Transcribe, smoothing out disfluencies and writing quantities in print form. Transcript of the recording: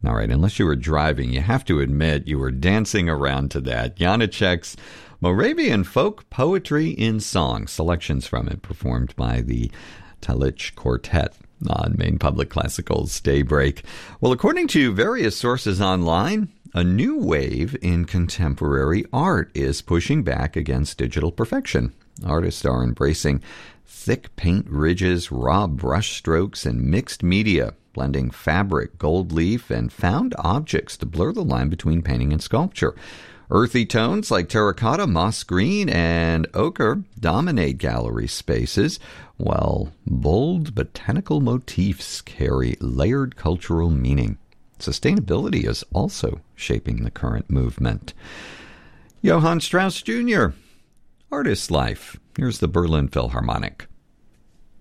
All right, unless you were driving, you have to admit you were dancing around to that. Janacek's Moravian Folk Poetry in Song. Selections from it performed by the Talich Quartet on Maine Public Classical's Daybreak. Well, according to various sources online, a new wave in contemporary art is pushing back against digital perfection. Artists are embracing thick paint ridges, raw brush strokes, and mixed media, blending fabric, gold leaf, and found objects to blur the line between painting and sculpture. Earthy tones like terracotta, moss green, and ochre dominate gallery spaces, while bold botanical motifs carry layered cultural meaning. Sustainability is also shaping the current movement. Johann Strauss Jr., Artist's Life. Here's the Berlin Philharmonic.